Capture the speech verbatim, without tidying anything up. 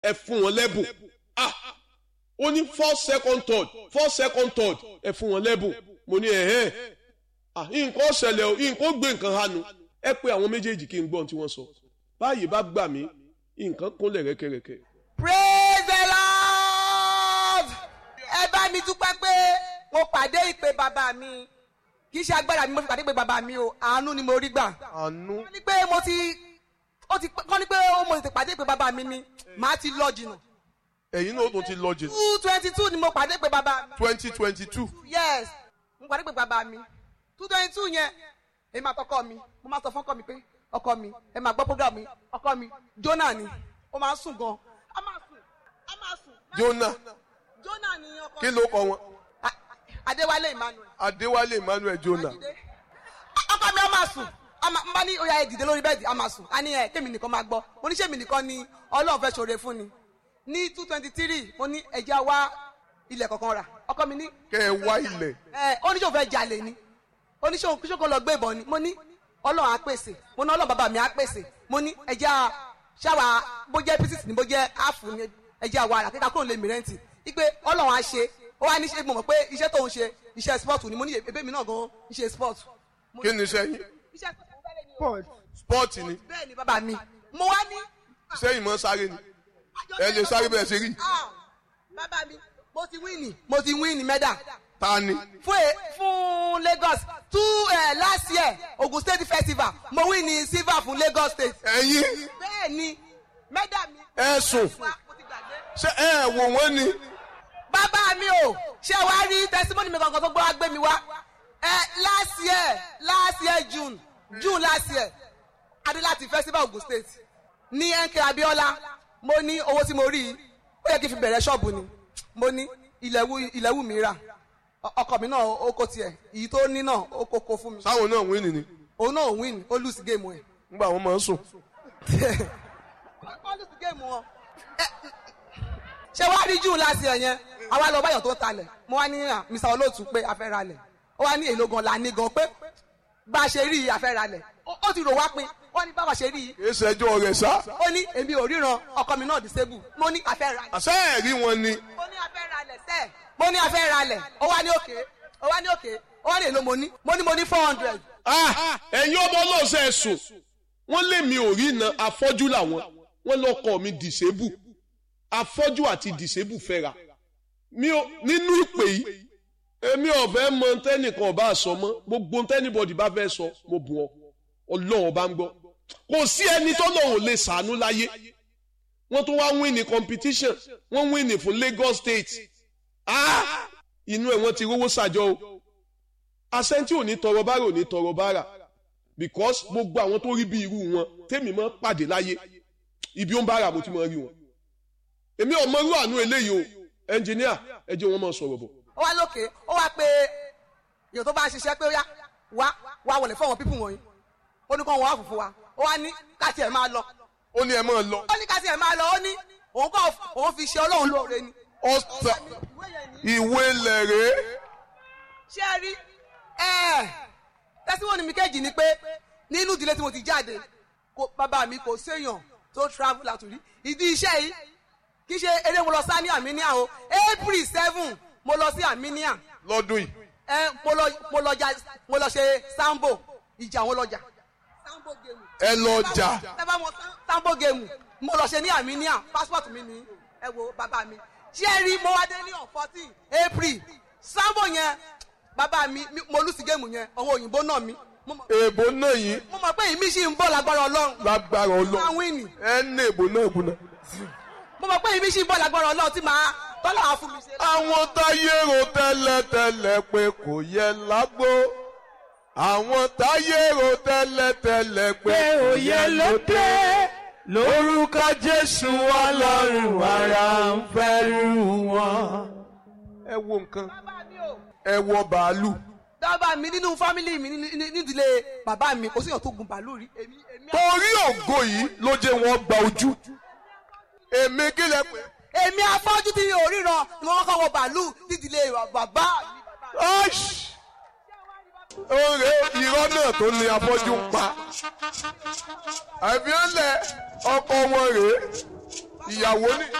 ẹ fún wọn lẹ́bùn ah ó ní four second third four second third ẹ fún wọn lẹ́bùn mo ní ẹ̀hẹ́ ah nǹkan ṣẹlẹ̀ o nǹkan gbé nǹkan hanu ẹ pé àwọn méjèèjì kí n gbọ́n tí wọ́n sọ báyìí bá gbà mí nǹkan kúnlẹ̀ rẹ́kẹrẹ́kẹ́. Praise the Lord. Ẹ bá mi dúpẹ́ pé mo pàdé ìpè bàbá mi kì í ṣe agbára mi mo fi pàdé ìpè bàbá mi o àánú ni mo rí gbà. àánú. wọ́n ní pé mo ti ó ti kọ́ ní pé ó mo tètè pàdé ìpè bàbá mi ni màá ti lọ jìnnà. ẹ̀yin náà tó ti lọ jìnnà. two twenty two ni mo pàdé ìpè bàbá mi. twenty twenty two. yes mo pàdé ìpè bàbá mi two twenty two yẹn èmi àtọkọ mi mo máa sọ fún ọkọ mi pé ọkọ mi ẹ máa gbọ́ program mi ọkọ mi Jonah ni ó máa ń sùn gan a máa sùn a máa sùn. Jonah. Jonah ni ọkọ mi. kí ló kọ wọn. Adéwálé Emmanuel. Adéwálé Emmanuel Jonah. ọkọ mi a máa sùn n bá ní oyà ìdìde lórí bẹ́ẹ̀dì a máa sùn a ní ẹ kémi nìkan máa gbọ́ mo ní sẹ́mi nìkan ni Ọlọ́run fẹ́ ṣoore fún ni ní two twenty three mo ní ẹja wá ilẹ̀ kankan rà ọkọ mi ní. kẹ́ ẹ wá ilẹ̀. ẹ oníṣòwò fẹ́ jalè ni oníṣòwò lọ gbé ìbọn ni mo ní Ọlọ́run á pèsè mo ní Ọlọ́run bàbá mi á pèsè mo ní ẹja ṣáwa bó jẹ́ pieces ni bó jẹ́ half ni ẹja wa rà kíkà kúrò lè mi rẹ́ǹtì ipe Ọlọ́run á ṣe ó wá ní ṣe mo mọ̀ pé iṣẹ́ tó ń ṣe iṣẹ́ sport ni mo ní ebé mi náà gan iṣẹ́ sport. kí ni iṣẹ́ yín. iṣẹ́ sport. sport ni. bẹ́ẹ̀ ni bàbá mi mo wá ní. sẹ́yìn mọ́ sáré ni ẹ lè sáré bẹ́ẹ̀ ṣe rí. bàbá mi mo ti wíìnì mo ti wíìnì mẹ́dà. ta ni. fún ẹ fún Lagos two uh, last year Ogun State Festival mo wíìnì silver fún Lagos State. ẹ̀yin. bẹ́ẹ̀ ni mẹ́dà mi. ẹ sùn ṣé ẹ wò wọ́n ni. bàbá mi o ṣé wàá rí testimony mi kankan tó gbọ́ wá gbé mi wá ẹ last year last year June June last year Adélàtì Festival Ogun State ní N K Abiola mo ní owó tí mo rí ó yẹ kí n fi bẹ̀rẹ̀ ṣọ́ọ̀bù ni mo ní ilẹ̀wù ilẹ̀wù mi rà ọkọ mi náà ó kó tiẹ̀ èyí tó ní náà ó kó kó fún mi. sáwọn náà win ni. òun náà win ó lose game ẹ̀. nígbà wọn máa ń sùn. ó lose game wọn. ṣé wàá rí June last year yẹn àwa lọ báyọ̀ tó talẹ̀ mo wá ní Mr Olóòtú pé a fẹ́ ra lẹ̀ ó wá ní èlò gan la ní gan pé bá a ṣe rí i a fẹ́ ra lẹ̀ ó ti rò wá pin wọ́n ní báwa ṣe rí i. kìí ṣẹjọ́ rẹ̀ sá. ó ní èmi ò ríran ọkọ mi náà disable mo ní a fẹ́ ra lẹ̀. àṣẹ ẹ̀rí wọn ni. mo ní a fẹ́ ra lẹ̀ sẹ́ẹ̀ mo ní a fẹ́ ra lẹ̀ ó wá ní òkè ó wá ní òkè ó wá ní èlò mo ní mo ní mo ní four hundred. ẹ̀yin ọmọ ọlọ́ọ̀ṣẹ́ ẹ̀sùn wọ́n lé mi ò rí iná afọ́jú làwọn wọ́n lọ́kọ̀ mi disable afọ́jú àti disable fẹ́ra mi ò nínú ìpè yìí èmi ò fẹ́ mọ tẹ́nìkan ọba àsọ mọ́ gbogbo tẹ́nìbọ̀dì bá fẹ́ sọ mo bù ọ ọlọ́run bá ń gbọ́ kò sí ẹni tó lọ́run lè sàánú láyé wọ́n tún wá win ní competition wọ́n win ní fún Lagos State ah inú ẹ̀ wọ́n ti rówó sàjọ o asẹ́ntì ò ní tọrọ bára ò ní tọrọ bára because gbogbo àwọn tó rí bí irú wọn tèmi mọ́ pàdé láyé ibi ó ń bára mo ti mọ́ rí wọn èmi ò mọ irú àánú eléyìí o ẹnjìníà ẹ jẹ́ wọn máa sọ̀rọ̀ bọ̀. ó wá lókè ó wá pé èèyàn tó bá ń ṣiṣẹ́ pé ó yá wá wá wọlé fún àwọn pípù wọ̀nyí ó ní kó wọn wá fùfú wa ó wá ní káàtì ẹ̀ máa lọ. ó ní ẹ máa lọ. ó ní káàtì ẹ̀ máa lọ ó ní òun kọ́ òun fi ṣe Ọlọ́run lóore ni. ọ̀sà ìwé lẹ̀rẹ́. ṣé ẹ rí ẹ tẹ́síwọ́nì mi kejì ni pé nínú ìdílé tí mo ti jáde bàbá mi kò séèyàn tó travel àtúrí ìdí iṣẹ́ yìí kì í ṣe eré mo lọ sá ní Armenia o April seven mo lọ sí Armenia. lọ́dún yìí. ẹ mo lọ mo lọ jà mo lọ ṣe sambo ìjà wọn lọjà. sambo gemu. ẹ lọ jà. ẹ bá wọn sambo gemu mo lọ ṣe ní Armenia passport mi ní ẹ wo bàbá mi jerry mo wá dé ní on fourteen April sambo yẹn bàbá mi mo lù sí gemu yẹn àwọn òyìnbó náà mi. èèbó náà yìí. mo mọ̀ pé ìmí sì ń bọ̀ lágbára Ọlọ́run. lágbára Ọlọ́run ẹ ní èèbó náà gbóná. mo mọ̀ pé ìmí sì ń bọ̀ lágbára Ọlọ́run tí màá tọ́lá wá fún mi ṣe. àwọn táyé rò tẹ́lẹ̀tẹ́lẹ̀ pé kò yẹ lágbo. àwọn táyé rò tẹ́lẹ̀tẹ́lẹ̀ pé kò yẹ lóde. lórúkọ Jésù Ọlọ́run ara ń fẹ́rù wọn. ẹ wo nǹkan ẹ wọ bàálù. bàbá mi nínú fámìlì mi nídìílé bàbá mi kò síyàn tó gun bàálù rí. torí ògo yìí ló jẹ́ wọ́n gba ojú. èmi kí lẹ pé. èmi afọ́jú tí ò ríran ni wọ́n kọ́ wọ bàálù nídìílé bàbá mi. oore irọ́ náà tó ní afọ́jú ń pa. àbí ó lẹ ọkọ wọn rèé ìyàwó ní